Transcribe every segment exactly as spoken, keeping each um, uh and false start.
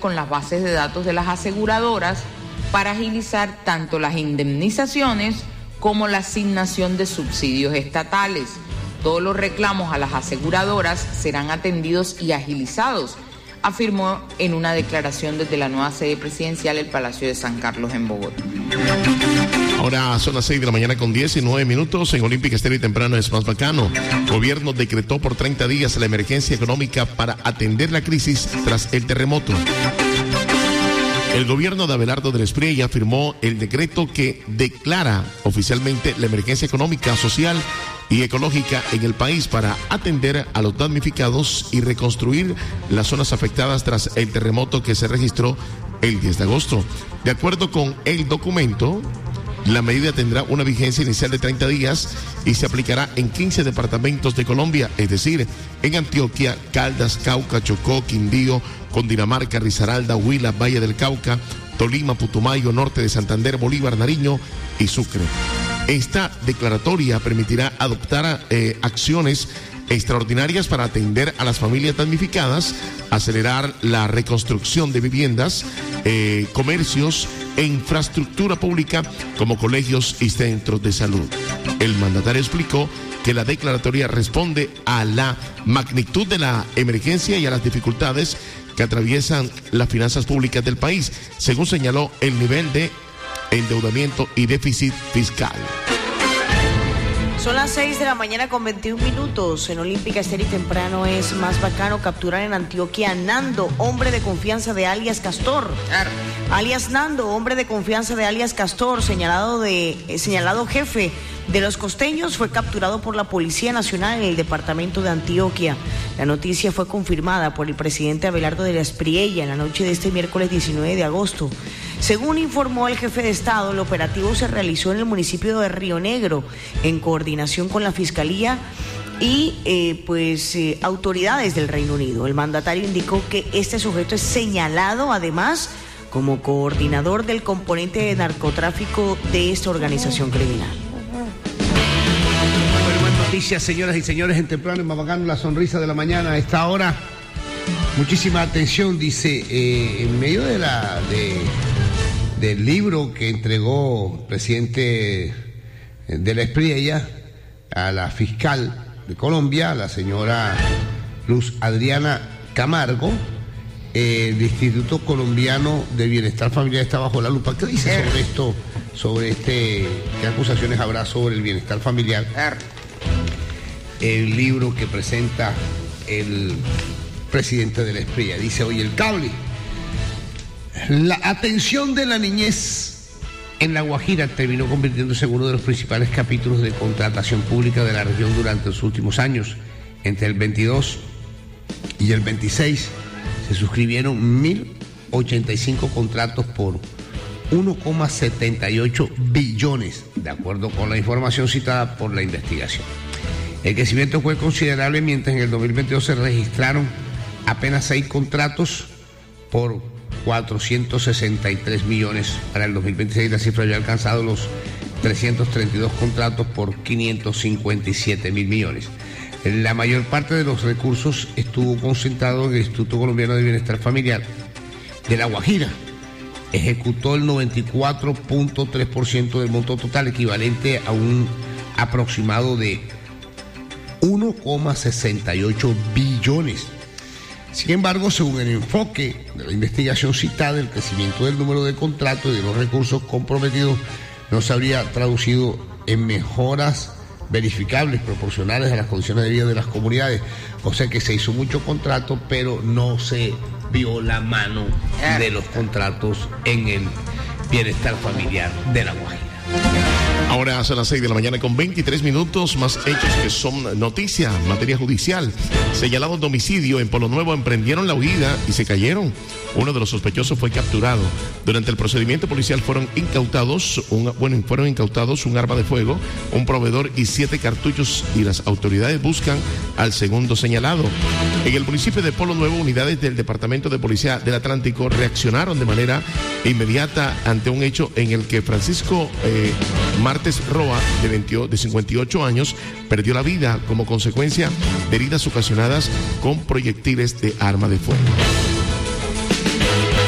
con las bases de datos de las aseguradoras para agilizar tanto las indemnizaciones como la asignación de subsidios estatales. Todos los reclamos a las aseguradoras serán atendidos y agilizados, afirmó en una declaración desde la nueva sede presidencial, el Palacio de San Carlos en Bogotá. Ahora son las seis de la mañana con diecinueve minutos. En Olímpica Estéreo y Temprano es más bacano. Gobierno decretó por treinta días la emergencia económica para atender la crisis tras el terremoto. El gobierno de Abelardo del Espriella firmó el decreto que declara oficialmente la emergencia económica, social y ecológica en el país para atender a los damnificados y reconstruir las zonas afectadas tras el terremoto que se registró el diez de agosto. De acuerdo con el documento, la medida tendrá una vigencia inicial de treinta días y se aplicará en quince departamentos de Colombia, es decir, en Antioquia, Caldas, Cauca, Chocó, Quindío, Cundinamarca, Risaralda, Huila, Valle del Cauca, Tolima, Putumayo, Norte de Santander, Bolívar, Nariño y Sucre. Esta declaratoria permitirá adoptar eh, acciones extraordinarias para atender a las familias damnificadas, acelerar la reconstrucción de viviendas, eh, comercios e infraestructura pública como colegios y centros de salud. El mandatario explicó que la declaratoria responde a la magnitud de la emergencia y a las dificultades que atraviesan las finanzas públicas del país, según señaló el nivel de endeudamiento y déficit fiscal. Son las seis de la mañana con veintiún minutos. En Olímpica Estéreo y Temprano es más bacano. Capturar en Antioquia a Nando, hombre de confianza de alias Castor. Alias Nando, hombre de confianza de alias Castor, señalado de eh, señalado jefe de los costeños, fue capturado por la Policía Nacional en el departamento de Antioquia. La noticia fue confirmada por el presidente Abelardo del Espriella en la noche de este miércoles diecinueve de agosto. Según informó el jefe de Estado, el operativo se realizó en el municipio de Río Negro, en coordinación con la Fiscalía y eh, pues eh, autoridades del Reino Unido. El mandatario indicó que este sujeto es señalado además como coordinador del componente de narcotráfico de esta organización criminal. Bueno, buenas noticias, señoras y señores, en Temprano y más bacano, la sonrisa de la mañana a esta hora. Muchísima atención, dice, eh, en medio de la de, del libro que entregó el presidente de la Espriella a la fiscal de Colombia, la señora Luz Adriana Camargo, eh, el Instituto Colombiano de Bienestar Familiar está bajo la lupa. ¿Qué dice sobre esto, sobre este, qué acusaciones habrá sobre el bienestar familiar? El libro que presenta el presidente de la Espriella dice hoy el cable: la atención de la niñez en La Guajira terminó convirtiéndose en uno de los principales capítulos de contratación pública de la región durante los últimos años. Entre el veintidós y el veintiséis se suscribieron mil ochenta y cinco contratos por uno coma setenta y ocho billones, de acuerdo con la información citada por la investigación. El crecimiento fue considerable, mientras en el dos mil veintidós se registraron apenas seis contratos por cuatrocientos sesenta y tres millones. Para el dos mil veintiséis la cifra había alcanzado los trescientos treinta y dos contratos por quinientos cincuenta y siete mil millones. La mayor parte de los recursos estuvo concentrado en el Instituto Colombiano de Bienestar Familiar de La Guajira. Ejecutó el noventa y cuatro punto tres por ciento del monto total, equivalente a un aproximado de uno coma sesenta y ocho billones. Sin embargo, según el enfoque de la investigación citada, el crecimiento del número de contratos y de los recursos comprometidos no se habría traducido en mejoras verificables, proporcionales a las condiciones de vida de las comunidades. O sea que se hizo mucho contrato, pero no se vio la mano de los contratos en el bienestar familiar de La Guajira. Ahora son las seis de la mañana con veintitrés minutos, más hechos que son noticia, materia judicial. Señalados de homicidio en Polo Nuevo emprendieron la huida y se cayeron. Uno de los sospechosos fue capturado. Durante el procedimiento policial fueron incautados, un, bueno, fueron incautados un arma de fuego, un proveedor y siete cartuchos, y las autoridades buscan al segundo señalado. En el municipio de Polo Nuevo, unidades del Departamento de Policía del Atlántico reaccionaron de manera inmediata ante un hecho en el que Francisco eh, Martes Roa, de, veinte, de cincuenta y ocho años, perdió la vida como consecuencia de heridas ocasionadas con proyectiles de arma de fuego.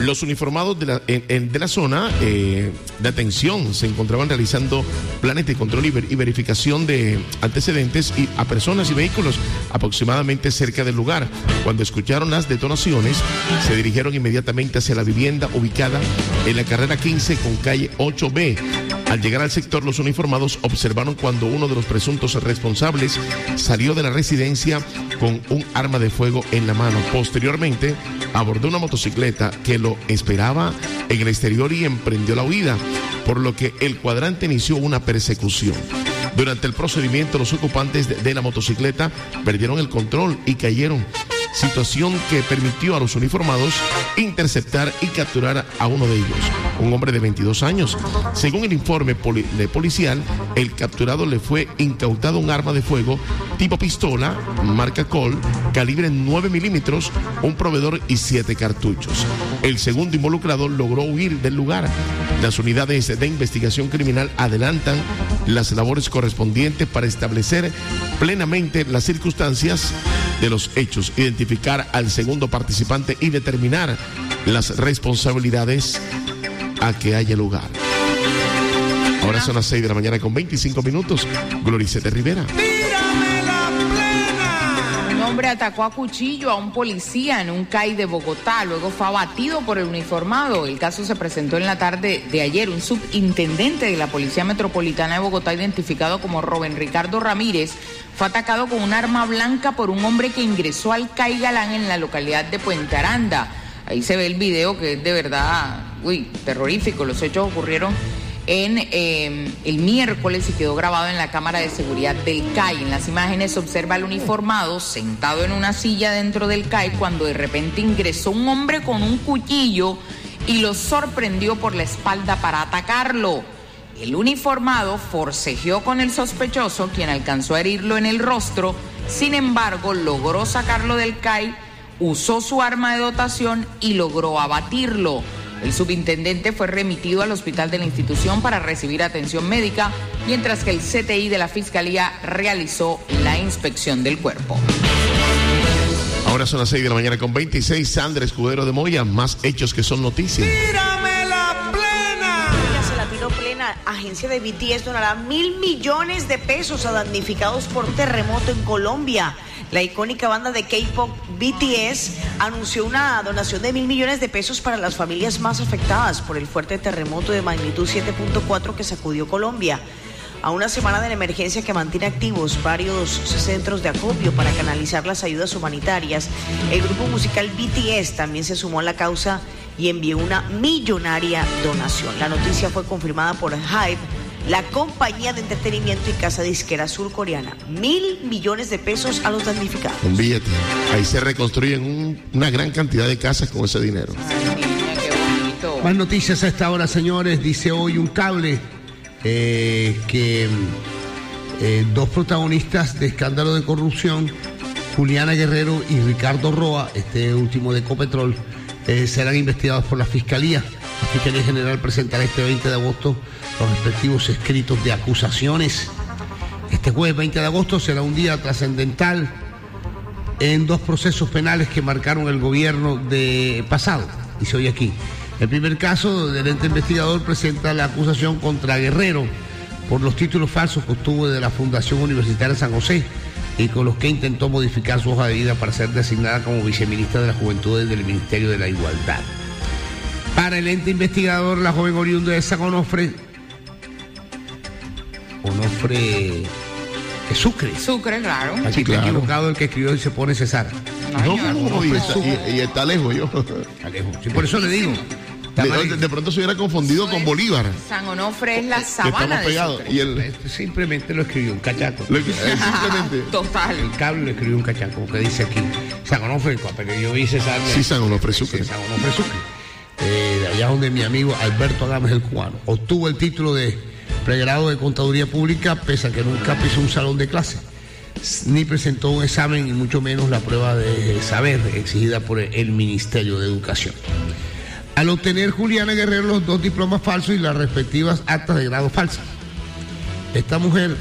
Los uniformados de la, en, en, de la zona eh, de atención se encontraban realizando planes de control y, ver, y verificación de antecedentes y a personas y vehículos aproximadamente cerca del lugar. Cuando escucharon las detonaciones, se dirigieron inmediatamente hacia la vivienda ubicada en la carrera quince con calle ocho B. Al llegar al sector, los uniformados observaron cuando uno de los presuntos responsables salió de la residencia con un arma de fuego en la mano. Posteriormente, abordó una motocicleta que lo esperaba en el exterior y emprendió la huida, por lo que el cuadrante inició una persecución. Durante el procedimiento, los ocupantes de, de la motocicleta perdieron el control y cayeron, situación que permitió a los uniformados interceptar y capturar a uno de ellos, un hombre de veintidós años. Según el informe poli de policial, el capturado le fue incautado un arma de fuego tipo pistola, marca Colt, calibre nueve milímetros, un proveedor y siete cartuchos. El segundo involucrado logró huir del lugar. Las unidades de investigación criminal adelantan las labores correspondientes para establecer plenamente las circunstancias de los hechos, identificar al segundo participante y determinar las responsabilidades a que haya lugar. Ahora son las seis de la mañana con veinticinco minutos. Gloricete Rivera. Un hombre atacó a cuchillo a un policía en un C A I de Bogotá, luego fue abatido por el uniformado. El caso se presentó en la tarde de ayer. Un subintendente de la Policía Metropolitana de Bogotá, identificado como Rubén Ricardo Ramírez, fue atacado con un arma blanca por un hombre que ingresó al C A I Galán en la localidad de Puente Aranda. Ahí se ve el video, que es de verdad, uy, terrorífico. Los hechos ocurrieron en eh, el miércoles y quedó grabado en la cámara de seguridad del C A I. En las imágenes se observa al uniformado sentado en una silla dentro del C A I cuando de repente ingresó un hombre con un cuchillo y lo sorprendió por la espalda para atacarlo. El uniformado forcejeó con el sospechoso, quien alcanzó a herirlo en el rostro. Sin embargo, logró sacarlo del C A I, usó su arma de dotación y logró abatirlo. El subintendente fue remitido al hospital de la institución para recibir atención médica, mientras que el C T I de la Fiscalía realizó la inspección del cuerpo. Ahora son las seis de la mañana con veintiséis. Sandra Escudero de Moya, más hechos que son noticias. ¡Tírame la plena! Ya se la tiró plena. Agencia de B T S donará mil millones de pesos a damnificados por terremoto en Colombia. La icónica banda de K-pop B T S anunció una donación de mil millones de pesos para las familias más afectadas por el fuerte terremoto de magnitud siete punto cuatro que sacudió Colombia. A una semana de la emergencia que mantiene activos varios centros de acopio para canalizar las ayudas humanitarias, el grupo musical B T S también se sumó a la causa y envió una millonaria donación. La noticia fue confirmada por Hype, la compañía de entretenimiento y casa disquera surcoreana. Mil millones de pesos a los damnificados. Un billete. Ahí se reconstruyen un, una gran cantidad de casas con ese dinero. Ay, niña, qué bonito. Más noticias a esta hora, señores. Dice hoy un cable eh, que eh, dos protagonistas de escándalo de corrupción, Juliana Guerrero y Ricardo Roa, este último de Ecopetrol, eh, serán investigados por la Fiscalía. La Fiscalía General presentará este veinte de agosto los respectivos escritos de acusaciones. Este jueves veinte de agosto será un día trascendental en dos procesos penales que marcaron el gobierno de pasado, dice hoy aquí. El primer caso del ente investigador presenta la acusación contra Guerrero por los títulos falsos que obtuvo de la Fundación Universitaria San José y con los que intentó modificar su hoja de vida para ser designada como viceministra de la Juventud del Ministerio de la Igualdad. Para el ente investigador, la joven oriunda de San Onofre, Onofre es Sucre. Sucre, claro. Sí, Aquí claro. me he equivocado el que escribió y se pone César. No, No, y, está, y, y está lejos yo. Alejo. Sí, por eso le digo. De, de, de pronto se hubiera confundido con Bolívar. San Onofre es la Que sabana estamos de pegados. Sucre. Y el, Este simplemente lo escribió un cachaco. lo que- eh, simplemente. Total. El cable lo escribió un cachaco, como que dice aquí. San Onofre, pero yo vi César. Sí, San Onofre Sucre. Sí, San Onofre Sucre. Eh, de allá donde mi amigo Alberto Agames el cubano obtuvo el título de pregrado de Contaduría Pública, pese a que nunca pisó un salón de clase, ni presentó un examen y mucho menos la prueba de saber exigida por el Ministerio de Educación. Al obtener Juliana Guerrero los dos diplomas falsos y las respectivas actas de grado falsas, esta mujer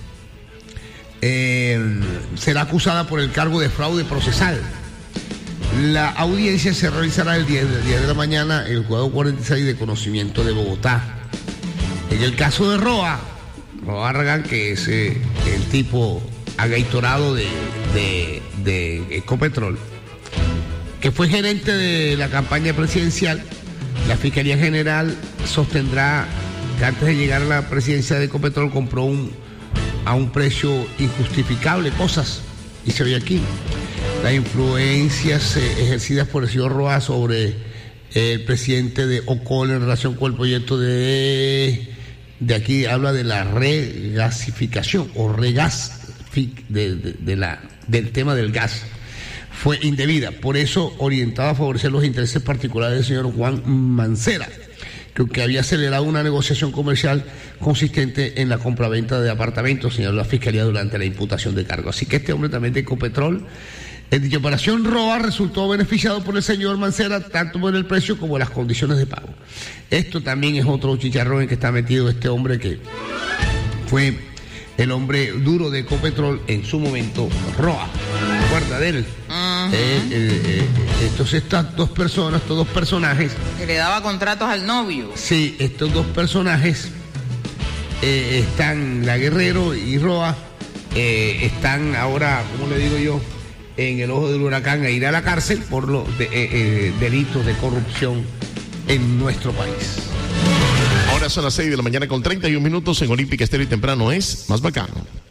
eh, será acusada por el cargo de fraude procesal. La audiencia se realizará el diez de la mañana en el juzgado cuarenta y seis de conocimiento de Bogotá. En el caso de Roa, Roa Argan, que es eh, el tipo agaitorado de, de, de Ecopetrol, que fue gerente de la campaña presidencial, la Fiscalía General sostendrá que antes de llegar a la presidencia de Ecopetrol compró un, a un precio injustificable cosas, y se ve aquí. Las influencias eh, ejercidas por el señor Roa sobre eh, el presidente de Ocol en relación con el proyecto de, de aquí habla de la regasificación o regas de, de, de la, del tema del gas, fue indebida, por eso orientada a favorecer los intereses particulares del señor Juan Mancera, que, que había acelerado una negociación comercial consistente en la compraventa de apartamentos, señaló la Fiscalía durante la imputación de cargo. Así que este hombre también de Ecopetrol, en dicha operación, Roa resultó beneficiado por el señor Mancera, tanto por el precio como las condiciones de pago. Esto también es otro chicharrón en que está metido este hombre que fue el hombre duro de Ecopetrol en su momento, Roa. ¿Recuerda de él? Uh-huh. eh, eh, eh, entonces estas dos personas, estos dos personajes... Que le daba contratos al novio. Sí, estos dos personajes eh, están, la Guerrero y Roa, eh, están ahora, ¿cómo le digo yo?, en el ojo del huracán a ir a la cárcel por los de, eh, eh, delitos de corrupción en nuestro país. Ahora son las seis de la mañana con treinta y un minutos en Olímpica Estéreo y temprano es Más Bacano.